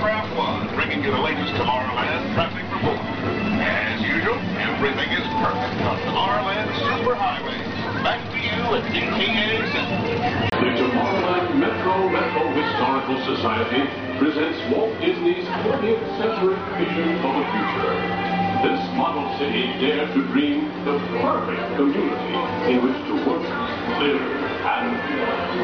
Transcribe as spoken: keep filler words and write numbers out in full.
Aircraft One, bringing you the latest Tomorrowland traffic report. As usual, everything is perfect on Tomorrowland Superhighway. Back to you at D T A Center. The Tomorrowland Metro Metro Historical Society presents Walt Disney's twentieth century vision of the future. This model city dared to dream the perfect community in which to work, live, and play.